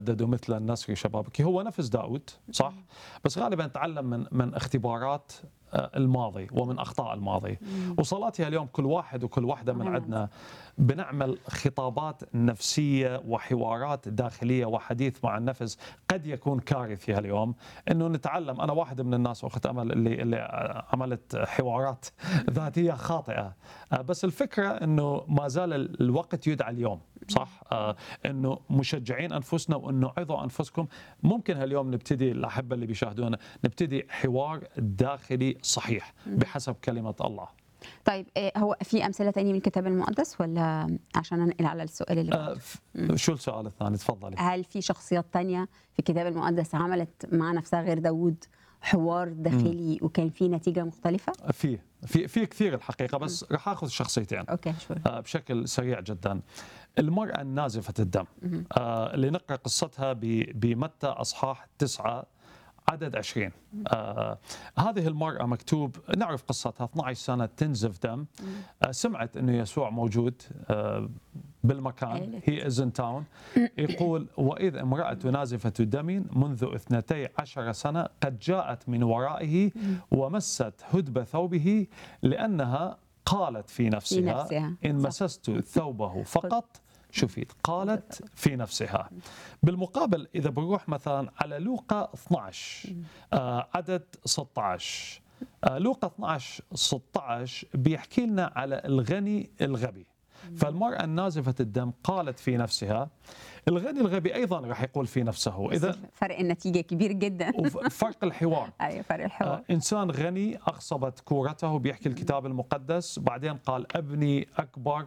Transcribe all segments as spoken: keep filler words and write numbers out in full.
ددوا مثل النسر شبابك. هو نفس داود صح، بس غالبا تعلم من من اختبارات الماضي ومن اخطاء الماضي. وصلاتي اليوم كل واحد وكل واحده من عندنا بنعمل خطابات نفسيه وحوارات داخليه وحديث مع النفس قد يكون كارثي اليوم، انه نتعلم. انا واحد من الناس اخت امل اللي اللي عملت حوارات ذاتيه خاطئه، بس الفكره انه ما زال الوقت يدعى اليوم صح، آه انه مشجعين انفسنا وانه عظوا انفسكم. ممكن هاليوم نبتدي الاحبه اللي بيشاهدونا نبتدي حوار داخلي صحيح بحسب كلمه الله. طيب هو في امثله ثانيه من الكتاب المقدس ولا عشان انقل على السؤال اللي بعده؟ آه شو السؤال الثاني؟ تفضلي. هل في شخصيات ثانيه في الكتاب المقدس عملت مع نفسها غير داوود حوار داخلي م. وكان في نتيجه مختلفه؟ في في في كثير الحقيقه، بس راح اخذ شخصيتين اوكي شوي. آه بشكل سريع جدا. المراه النازفه الدم آه اللي نقرا قصتها بمتى اصحاح تسعة عدد عشرين. آه هذه المرأة مكتوب نعرف قصتها، اثنعش سنة تنزف دم. آه سمعت أنه يسوع موجود آه بالمكان، he is in town. يقول وإذ امرأة نازفة دم منذ اثنتي عشر سنة قد جاءت من ورائه ومست هدب ثوبه لأنها قالت في نفسها, في نفسها. إن مسست ثوبه فقط شفيت. قالت في نفسها. بالمقابل إذا بنروح مثلا على لوقا اثنعش آه عدد ستة عشر، آه لوقا اثنعش ستة عشر بيحكي لنا على الغني الغبي. فالمرأة النازفة الدم قالت في نفسها، الغني الغبي أيضا راح يقول في نفسه. إذا فرق النتيجة كبير جدا. وفرق الحوار. أيوة فرق الحوار. آه إنسان غني أغصبت كورته بيحكي الكتاب المقدس، بعدين قال أبني أكبر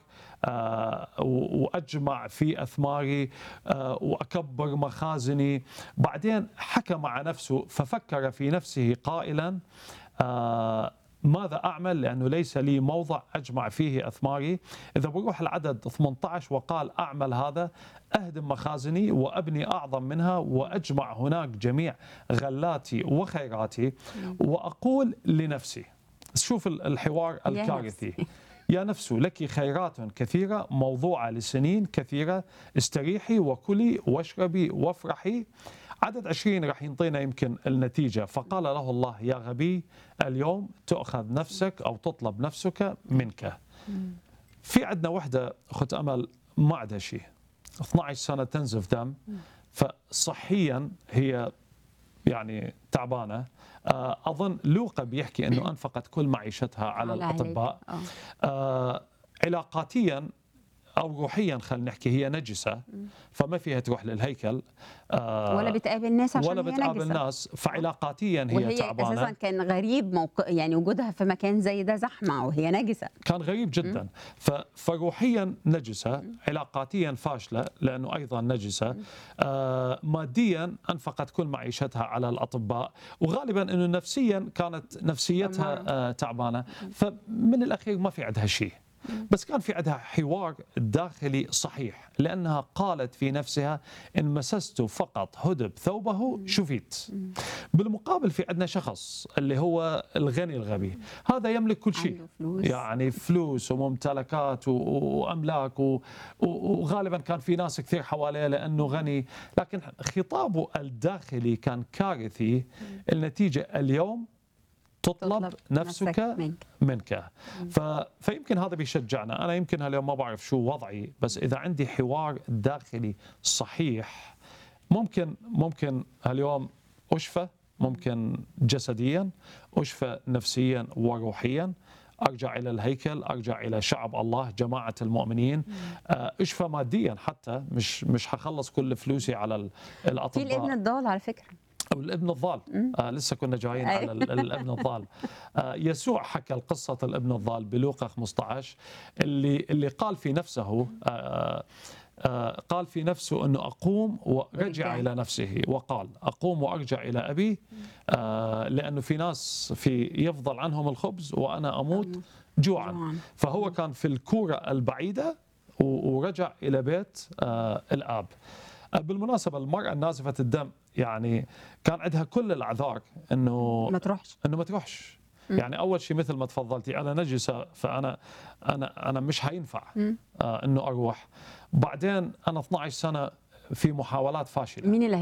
آه وأجمع في أثماري آه وأكبر مخازني. بعدين حكى مع نفسه ففكر في نفسه قائلا آه ماذا أعمل لأنه ليس لي موضع أجمع فيه أثماري. إذا بروح العدد ثمانية عشر وقال أعمل هذا أهدم مخازني وأبني أعظم منها وأجمع هناك جميع غلاتي وخيراتي وأقول لنفسي. شوف الحوار الكارثي. يا نفس لك خيرات كثيرة موضوعة لسنين كثيرة، استريحي وكلي واشربي وافرحي. عدد عشرين راح ينطينا يمكن النتيجة. فقال له الله يا غبي اليوم تأخذ نفسك أو تطلب نفسك منك. في عندنا وحدة أخت أمل ما عندها شيء، اثنعش سنة تنزف دم، فصحيا هي يعني تعبانة. أظن لوقا بيحكي أنه أنفقت كل معيشتها على الأطباء. آه علاقاتيا أو روحيا خلينا نحكي هي نجسة، فما فيها تروح للهيكل آه ولا بتقابل ناس عشان ولا هي بتقابل نجسة. ناس، فعلاقاتيا هي وهي تعبانة. أساسا كان غريب موق... يعني وجودها في مكان زي ده زحمة وهي نجسة، كان غريب جدا. ف... فروحيا نجسة، علاقاتيا فاشلة لأنه أيضا نجسة، آه ماديا أنفقت كل معيشتها على الأطباء، وغالبا أنه نفسيا كانت نفسيتها آه تعبانة. فمن الأخير ما في عندها شيء، بس كان في عندها حوار داخلي صحيح لأنها قالت في نفسها إن مسست فقط هدب ثوبه شفيت. بالمقابل في عندنا شخص اللي هو الغني الغبي، هذا يملك كل شيء، فلوس. يعني فلوس وممتلكات وأملاك و... وغالبا كان في ناس كثير حواليه لأنه غني، لكن خطابه الداخلي كان كارثي. النتيجة اليوم تطلب, تطلب نفسك منك, منك. ف... فيمكن هذا بيشجعنا. أنا يمكن هاليوم ما بعرف شو وضعي، بس إذا عندي حوار داخلي صحيح ممكن ممكن هاليوم أشفى، ممكن جسديا أشفى نفسيا وروحيا، أرجع إلى الهيكل، أرجع إلى شعب الله جماعة المؤمنين، أشفى ماديا حتى مش مش حخلص كل فلوسي على الأطباء. في الابن الضال على فكرة، والابن الضال آه لسه كنا جايين على الابن الضال. آه يسوع حكى القصة الابن الضال بلوقا خمسة عشر اللي اللي قال في نفسه آه آه قال في نفسه أنه أقوم ورجع إلى نفسه وقال أقوم وأرجع إلى أبي آه لأنه في ناس في يفضل عنهم الخبز وأنا أموت جوعا. فهو كان في الكورة البعيدة ورجع إلى بيت آه الآب. بالمناسبة المرأة النازفة الدم يعني كان عندها كل الأعذار إنه ما تروحش إنه ما تروحش. يعني أول شيء مثل ما تفضلتي أنا نجسة، فأنا أنا أنا مش هينفع آه إنه أروح. بعدين أنا اثنعش سنة في محاولات فاشله. مين اللي